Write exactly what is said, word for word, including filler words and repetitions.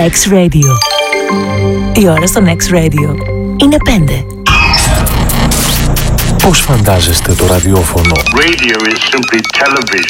X-Radio. Η ώρα στο X Radio είναι πέντε. Πώς φαντάζεστε το ραδιόφωνο? Radio is simply television.